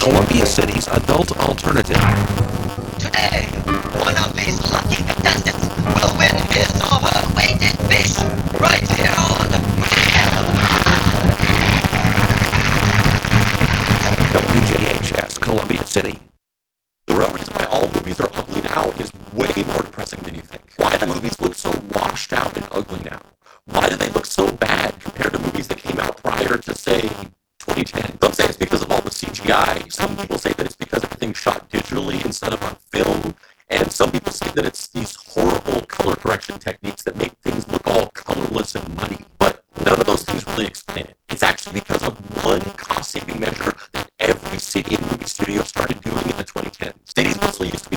Columbia City's adult alternative. Today, one of these lucky contestants will win his or her weighted fish right here on WJHS, Columbia City. The real reason why all movies are ugly now is way more depressing than you think. Why do movies look so washed out and ugly now? Why do they look so bad compared to movies that came out prior to, say, 2010? Some say it's because of all the CGI. Some people say that it's because everything's shot digitally instead of on film. And some people say that it's these horrible color correction techniques that make things look all colorless and muddy. But none of those things really explain it. It's actually because of one cost-saving measure that every city and movie studio started doing in the 2010s. Cities mostly used to